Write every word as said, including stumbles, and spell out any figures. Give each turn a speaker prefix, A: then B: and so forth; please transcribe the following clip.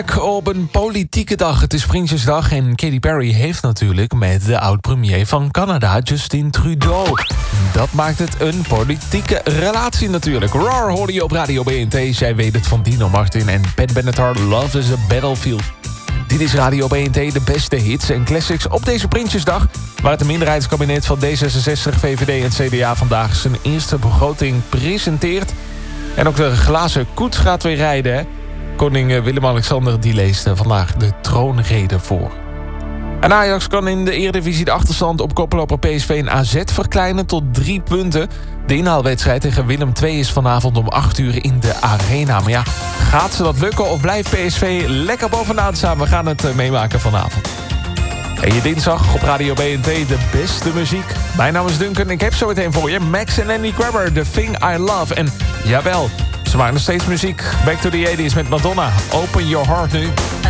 A: Op een politieke dag. Het is Prinsjesdag en Katy Perry heeft natuurlijk met de oud-premier van Canada, Justin Trudeau. Dat maakt het een politieke relatie natuurlijk. Roar hoorde je op Radio B N T. Zij weet het van Dino Martin en Pat Benatar. Love is a Battlefield. Dit is Radio B N T, de beste hits en classics op deze Prinsjesdag, waar het minderheidskabinet van D zesenzestig, V V D en C D A vandaag zijn eerste begroting presenteert. En ook de glazen koets gaat weer rijden, hè? Koning Willem-Alexander die leest vandaag de troonrede voor. En Ajax kan in de Eredivisie de achterstand op koploper P S V en A Z verkleinen tot drie punten. De inhaalwedstrijd tegen Willem twee is vanavond om acht uur in de Arena. Maar ja, gaat ze dat lukken of blijft P S V lekker bovenaan staan? We gaan het meemaken vanavond. En je dinsdag op Radio B N T de beste muziek. Mijn naam is Duncan, ik heb zo meteen voor je Max en Lenny Grabber, The Thing I Love. En jawel, ze maken nog steeds muziek. Back to the eighties met Madonna. Open Your Heart nu.